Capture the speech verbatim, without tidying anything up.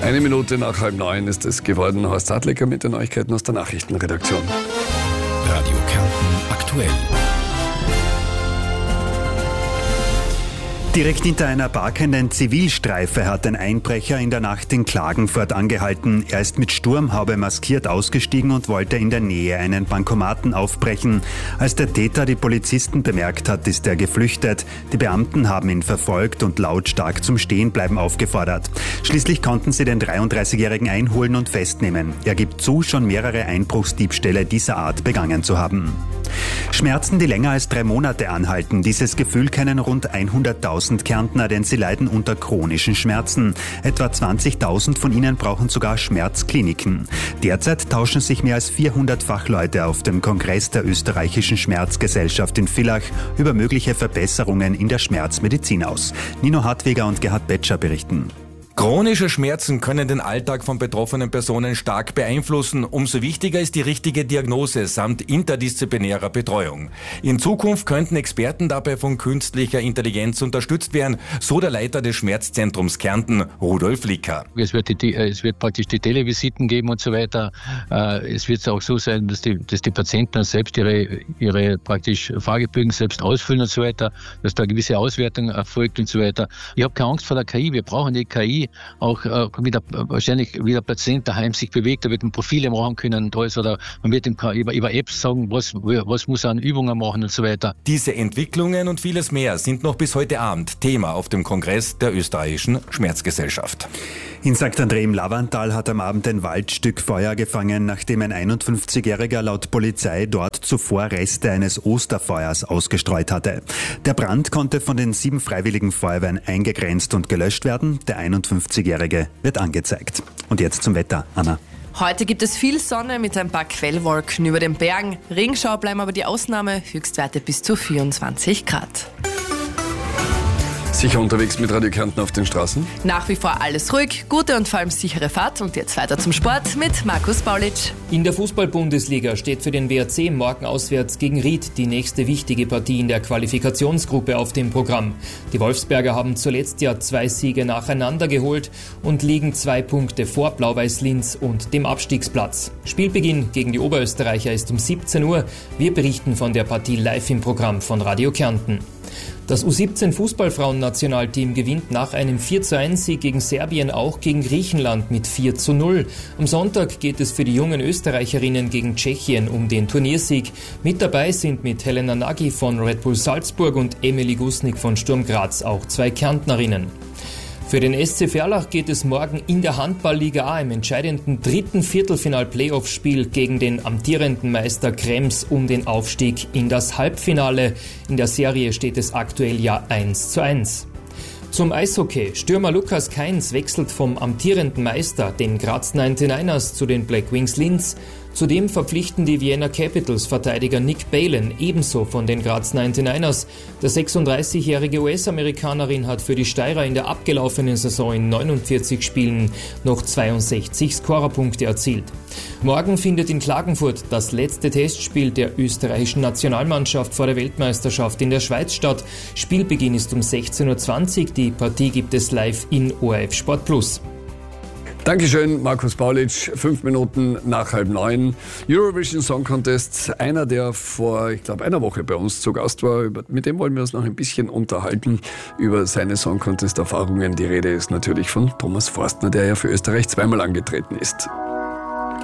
Eine Minute nach halb neun ist es geworden. Horst Sadlecker mit den Neuigkeiten aus der Nachrichtenredaktion. Radio Kärnten aktuell. Direkt hinter einer parkenden Zivilstreife hat ein Einbrecher in der Nacht in Klagenfurt angehalten. Er ist mit Sturmhaube maskiert ausgestiegen und wollte in der Nähe einen Bankomaten aufbrechen. Als der Täter die Polizisten bemerkt hat, ist er geflüchtet. Die Beamten haben ihn verfolgt und lautstark zum Stehenbleiben aufgefordert. Schließlich konnten sie den dreiunddreißigjährigen einholen und festnehmen. Er gibt zu, schon mehrere Einbruchsdiebstähle dieser Art begangen zu haben. Schmerzen, die länger als drei Monate anhalten. Dieses Gefühl kennen rund hunderttausend Kärntner, denn sie leiden unter chronischen Schmerzen. Etwa zwanzigtausend von ihnen brauchen sogar Schmerzkliniken. Derzeit tauschen sich mehr als vierhundert Fachleute auf dem Kongress der österreichischen Schmerzgesellschaft in Villach über mögliche Verbesserungen in der Schmerzmedizin aus. Nino Hartweger und Gerhard Betscher berichten. Chronische Schmerzen können den Alltag von betroffenen Personen stark beeinflussen. Umso wichtiger ist die richtige Diagnose samt interdisziplinärer Betreuung. In Zukunft könnten Experten dabei von künstlicher Intelligenz unterstützt werden, so der Leiter des Schmerzzentrums Kärnten, Rudolf Licker. Es wird, die, es wird praktisch die Televisiten geben und so weiter. Es wird auch so sein, dass die, dass die Patienten selbst ihre, ihre praktisch Fragebögen selbst ausfüllen und so weiter, dass da eine gewisse Auswertung erfolgt und so weiter. Ich habe keine Angst vor der K I. Wir brauchen die K I. Auch äh, wieder, wahrscheinlich, wie der Patient daheim sich bewegt, da wird man Profile machen können, da ist, oder man wird ihm über, über Apps sagen, was, was muss er an Übungen machen und so weiter. Diese Entwicklungen und vieles mehr sind noch bis heute Abend Thema auf dem Kongress der österreichischen Schmerzgesellschaft. In Sankt André im Lavantal hat am Abend ein Waldstück Feuer gefangen, nachdem ein einundfünfzigjähriger laut Polizei dort zuvor Reste eines Osterfeuers ausgestreut hatte. Der Brand konnte von den sieben freiwilligen Feuerwehren eingegrenzt und gelöscht werden. Der einundfünfzigjährige wird angezeigt. Und jetzt zum Wetter, Anna. Heute gibt es viel Sonne mit ein paar Quellwolken über den Bergen. Regenschauer bleiben aber die Ausnahme, Höchstwerte bis zu vierundzwanzig Grad. Sicher unterwegs mit Radio Kärnten auf den Straßen? Nach wie vor alles ruhig, gute und vor allem sichere Fahrt. Und jetzt weiter zum Sport mit Markus Paulitsch. In der Fußball-Bundesliga steht für den W R C morgen auswärts gegen Ried die nächste wichtige Partie in der Qualifikationsgruppe auf dem Programm. Die Wolfsberger haben zuletzt ja zwei Siege nacheinander geholt und liegen zwei Punkte vor Blau-Weiß-Linz und dem Abstiegsplatz. Spielbeginn gegen die Oberösterreicher ist um siebzehn Uhr. Wir berichten von der Partie live im Programm von Radio Kärnten. Das U siebzehn Fußballfrauen-Nationalteam gewinnt nach einem vier zu eins Sieg gegen Serbien auch gegen Griechenland mit vier zu null. Am Sonntag geht es für die jungen Österreicherinnen gegen Tschechien um den Turniersieg. Mit dabei sind mit Helena Nagy von Red Bull Salzburg und Emily Gusnik von Sturm Graz auch zwei Kärntnerinnen. Für den S C Verlach geht es morgen in der Handball-Liga A im entscheidenden dritten Viertelfinal-Playoff-Spiel gegen den amtierenden Meister Krems um den Aufstieg in das Halbfinale. In der Serie steht es aktuell ja eins zu eins. Zum Eishockey. Stürmer Lukas Kainz wechselt vom amtierenden Meister, den Graz neunundneunzigers, zu den Black Wings Linz. Zudem verpflichten die Vienna Capitals Verteidiger Nick Balen ebenso von den Graz neunundneunzigers. Der sechsunddreißigjährige U S-Amerikanerin hat für die Steirer in der abgelaufenen Saison in neunundvierzig Spielen noch zweiundsechzig Scorerpunkte erzielt. Morgen findet in Klagenfurt das letzte Testspiel der österreichischen Nationalmannschaft vor der Weltmeisterschaft in der Schweiz statt. Spielbeginn ist um sechzehn Uhr zwanzig. Die Partie gibt es live in O R F Sport Plus. Dankeschön, Markus Paulitsch. Fünf Minuten nach halb neun. Eurovision Song Contest. Einer, der vor, ich glaube, einer Woche bei uns zu Gast war. Mit dem wollen wir uns noch ein bisschen unterhalten über seine Song Contest Erfahrungen. Die Rede ist natürlich von Thomas Forstner, der ja für Österreich zweimal angetreten ist.